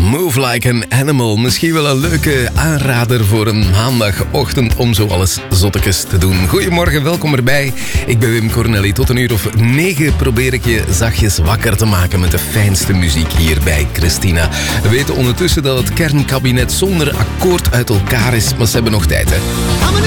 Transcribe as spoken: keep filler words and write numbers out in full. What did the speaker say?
Move Like an Animal. Misschien wel een leuke aanrader voor een maandagochtend om zo alles zottekes te doen. Goedemorgen, welkom erbij. Ik ben Wim Cornelli. Tot een uur of negen probeer ik je zachtjes wakker te maken met de fijnste muziek hier bij Christina. We weten ondertussen dat het kernkabinet zonder akkoord uit elkaar is, maar ze hebben nog tijd, hè.